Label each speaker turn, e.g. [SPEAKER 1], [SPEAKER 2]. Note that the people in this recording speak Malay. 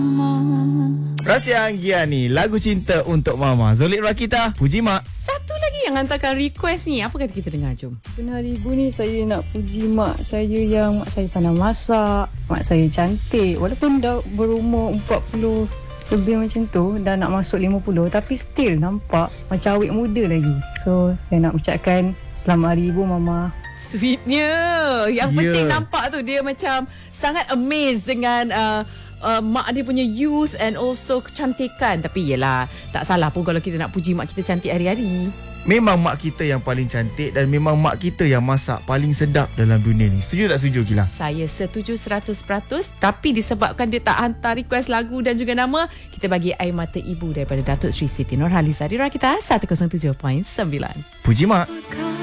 [SPEAKER 1] Rahsia Anggia ni, lagu cinta untuk Mama. Zolit Rakita, puji mak.
[SPEAKER 2] Satu lagi yang hantarkan request ni. Apa kata kita dengar, jom.
[SPEAKER 3] Hari ibu ni saya nak puji mak saya yang mak saya pandai masak, mak saya cantik. Walaupun dah berumur 40 lebih macam tu, dah nak masuk 50, tapi still nampak macam awet muda lagi. So saya nak ucapkan selamat hari ibu Mama.
[SPEAKER 2] Sweetnya. Yang penting nampak tu dia macam sangat amazed dengan mak dia punya youth and also kecantikan. Tapi yelah, tak salah pun kalau kita nak puji mak kita cantik hari-hari.
[SPEAKER 1] Memang mak kita yang paling cantik dan memang mak kita yang masak paling sedap dalam dunia ni. Setuju tak setuju, Gilang?
[SPEAKER 2] Saya setuju 100%. Tapi disebabkan dia tak hantar request lagu dan juga nama, kita bagi air mata ibu daripada Datuk Sri Siti Nurhaliza di Rakita 107.9.
[SPEAKER 1] Puji mak.